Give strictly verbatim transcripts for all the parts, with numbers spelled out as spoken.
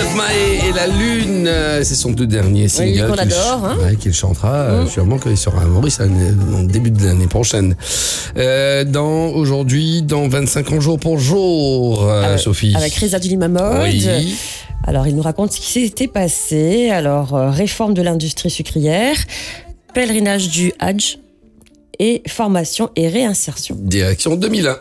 Mae et la Lune, c'est son tout dernier single. Oui, qu'on qu'il adore. ch- Hein ouais, qu'il chantera Mmh. euh, sûrement quand il sera à Maurice euh, dans le début de l'année prochaine. Euh, dans aujourd'hui, dans vingt-cinq ans jour pour jour, euh, Euh, Sophie. Avec Reza Dulimamod. Oui. Alors, il nous raconte ce qui s'était passé. Alors, euh, réforme de l'industrie sucrière, pèlerinage du Hajj et formation et réinsertion. Direction deux mille un.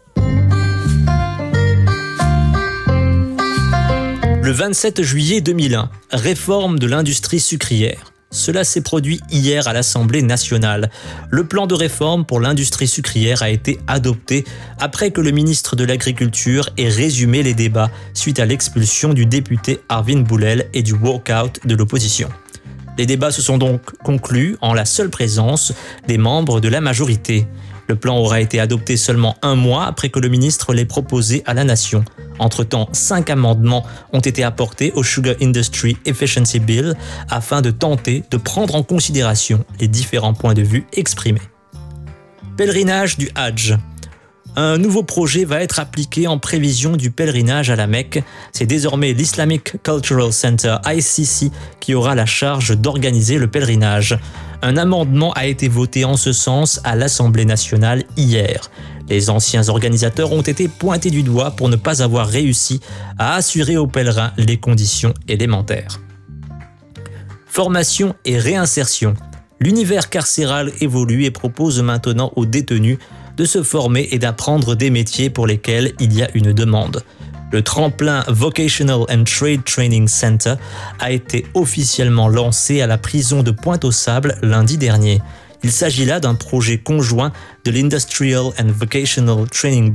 Le vingt-sept juillet deux mille un, réforme de l'industrie sucrière. Cela s'est produit hier à l'Assemblée nationale. Le plan de réforme pour l'industrie sucrière a été adopté après que le ministre de l'Agriculture ait résumé les débats suite à l'expulsion du député Arvin Boulel et du walkout de l'opposition. Les débats se sont donc conclus en la seule présence des membres de la majorité. Le plan aura été adopté seulement un mois après que le ministre l'ait proposé à la nation. Entre-temps, cinq amendements ont été apportés au Sugar Industry Efficiency Bill afin de tenter de prendre en considération les différents points de vue exprimés. Pèlerinage du Hajj. Un nouveau projet va être appliqué en prévision du pèlerinage à la Mecque. C'est désormais l'Islamic Cultural Center I C C qui aura la charge d'organiser le pèlerinage. Un amendement a été voté en ce sens à l'Assemblée nationale hier. Les anciens organisateurs ont été pointés du doigt pour ne pas avoir réussi à assurer aux pèlerins les conditions élémentaires. Formation et réinsertion. L'univers carcéral évolue et propose maintenant aux détenus de se former et d'apprendre des métiers pour lesquels il y a une demande. Le tremplin Vocational and Trade Training Center a été officiellement lancé à la prison de Pointe-aux-Sables lundi dernier. Il s'agit là d'un projet conjoint de l'Industrial and Vocational Training